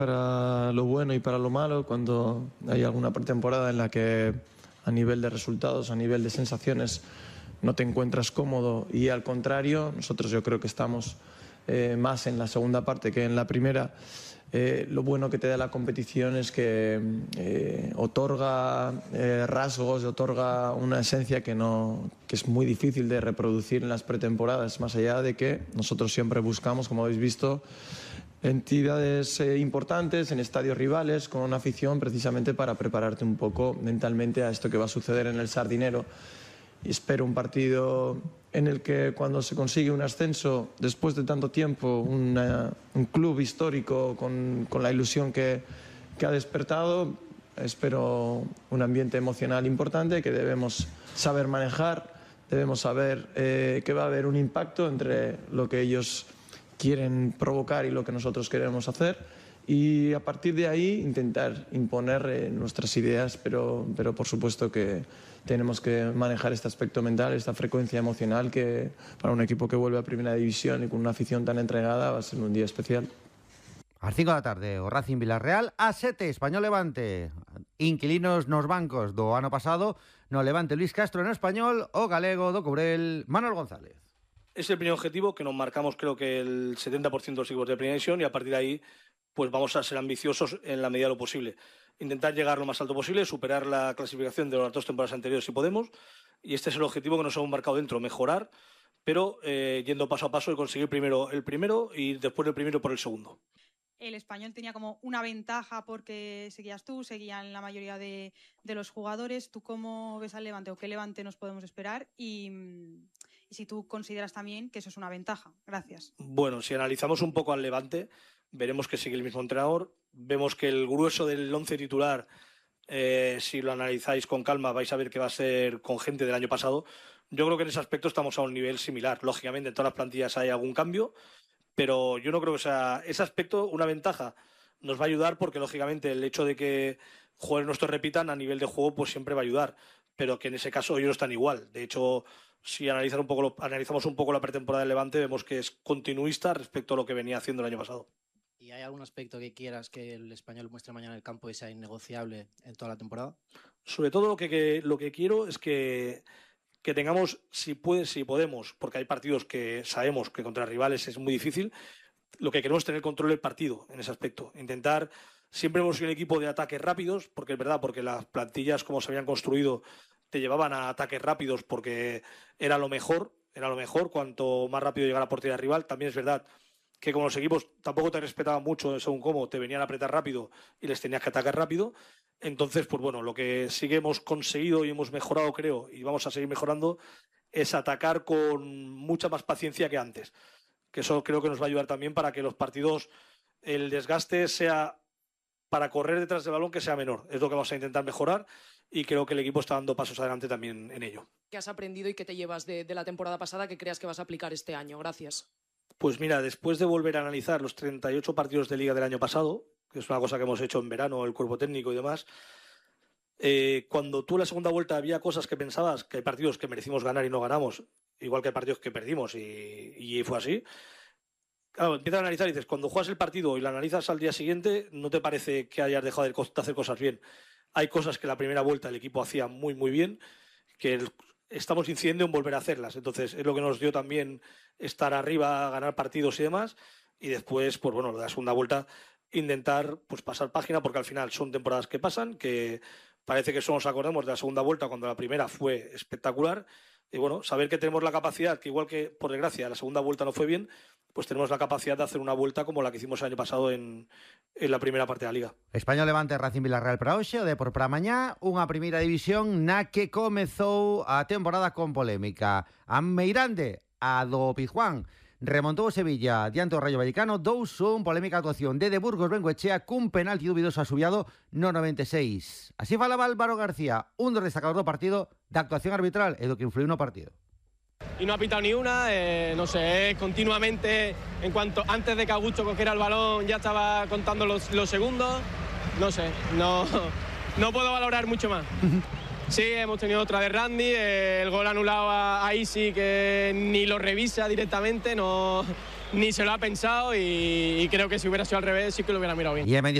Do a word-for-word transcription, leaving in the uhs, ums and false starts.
Para lo bueno y para lo malo, cuando hay alguna pretemporada en la que a nivel de resultados, a nivel de sensaciones, no te encuentras cómodo y al contrario, nosotros yo creo que estamos eh, más en la segunda parte que en la primera. Eh, lo bueno que te da la competición es que eh, otorga eh, rasgos, otorga una esencia que, no, que es muy difícil de reproducir en las pretemporadas, más allá de que nosotros siempre buscamos, como habéis visto, entidades eh, importantes en estadios rivales con una afición precisamente para prepararte un poco mentalmente a esto que va a suceder en el Sardinero. Y espero un partido en el que cuando se consigue un ascenso después de tanto tiempo, una, un club histórico con, con la ilusión que, que ha despertado, espero un ambiente emocional importante que debemos saber manejar, debemos saber eh, que va a haber un impacto entre lo que ellos quieren provocar y lo que nosotros queremos hacer, y a partir de ahí intentar imponer eh, nuestras ideas, pero, pero por supuesto que tenemos que manejar este aspecto mental, esta frecuencia emocional que para un equipo que vuelve a Primera División y con una afición tan entregada va a ser un día especial. A las cinco da tarde, o Racing Villarreal, a sete, Español Levante. Inquilinos nos bancos do ano pasado, no Levante Luis Castro no Español, o galego do Cobrel Manuel González. Es el primer objetivo que nos marcamos, creo que el setenta por ciento de los equipos de Primera División, y a partir de ahí pues vamos a ser ambiciosos en la medida de lo posible. Intentar llegar lo más alto posible, superar la clasificación de las dos temporadas anteriores si podemos, y este es el objetivo que nos hemos marcado dentro, mejorar, pero eh, yendo paso a paso y conseguir primero el primero y después el primero por el segundo. El Español tenía como una ventaja porque seguías tú, seguían la mayoría de, de los jugadores. ¿Tú cómo ves al Levante o qué Levante nos podemos esperar? Y, y si tú consideras también que eso es una ventaja. Gracias. Bueno, si analizamos un poco al Levante, veremos que sigue el mismo entrenador. Vemos que el grueso del once titular, eh, si lo analizáis con calma, vais a ver que va a ser con gente del año pasado. Yo creo que en ese aspecto estamos a un nivel similar. Lógicamente, en todas las plantillas hay algún cambio, pero yo no creo que sea ese aspecto una ventaja. Nos va a ayudar porque, lógicamente, el hecho de que jugadores nuestros repitan a nivel de juego, pues siempre va a ayudar. Pero que en ese caso ellos están igual. De hecho, si analizar un poco lo, analizamos un poco la pretemporada del Levante, vemos que es continuista respecto a lo que venía haciendo el año pasado. ¿Y hay algún aspecto que quieras que el Español muestre mañana en el campo y sea innegociable en toda la temporada? Sobre todo lo que, que, lo que quiero es que, que tengamos, si, puede, si podemos, porque hay partidos que sabemos que contra rivales es muy difícil, lo que queremos es tener control del partido en ese aspecto. Intentar, siempre hemos sido un equipo de ataques rápidos, porque es verdad, porque las plantillas como se habían construido te llevaban a ataques rápidos porque era lo mejor, era lo mejor, cuanto más rápido llegara a la portería rival. También es verdad que como los equipos tampoco te respetaban mucho según cómo, te venían a apretar rápido y les tenías que atacar rápido. Entonces, pues bueno, lo que sí que hemos conseguido y hemos mejorado, creo, y vamos a seguir mejorando, es atacar con mucha más paciencia que antes. Que eso creo que nos va a ayudar también para que los partidos, el desgaste sea para correr detrás del balón que sea menor. Es lo que vamos a intentar mejorar y creo que el equipo está dando pasos adelante también en ello. ¿Qué has aprendido y qué te llevas de, de la temporada pasada que creas que vas a aplicar este año? Gracias. Pues mira, después de volver a analizar los treinta y ocho partidos de Liga del año pasado, que es una cosa que hemos hecho en verano, el cuerpo técnico y demás, eh, cuando tú en la segunda vuelta había cosas que pensabas que hay partidos que merecimos ganar y no ganamos, igual que hay partidos que perdimos y, y fue así. Claro, empiezas a analizar y dices, cuando juegas el partido y lo analizas al día siguiente, no te parece que hayas dejado de hacer cosas bien. Hay cosas que la primera vuelta el equipo hacía muy, muy bien, que el, estamos incidiendo en volver a hacerlas. Entonces, es lo que nos dio también estar arriba, ganar partidos y demás. Y después, pues bueno, la segunda vuelta, intentar pues pasar página, porque al final son temporadas que pasan, que parece que solo nos acordamos de la segunda vuelta cuando la primera fue espectacular. Y bueno, saber que tenemos la capacidad, que igual que, por desgracia, la segunda vuelta no fue bien, pues tenemos la capacidad de hacer una vuelta como la que hicimos el año pasado en, en la primera parte de la Liga. Español Levante, Racing Villarreal para hoxe, o Depor para mañá, unha primeira división na que comezou a temporada con polémica. A meirande, a do Pizjuán, remontou o Sevilla diante do Rayo Vallecano, dous un, polémica actuación de De Burgos Bengoechea cun penalti dubidoso asubiado no noventa e seis. Así falaba Álvaro García, un dos destacados do partido, da actuación arbitral e do que influiu no partido. Y no ha pitado ni una, eh, no sé, continuamente, en cuanto antes de que Augusto cogiera el balón ya estaba contando los, los segundos, no sé, no, no puedo valorar mucho más. Sí, hemos tenido otra de Randy, eh, el gol anulado a, a Isi que ni lo revisa directamente, no, ni se lo ha pensado y, y creo que si hubiera sido al revés sí que lo hubiera mirado bien. Y en medio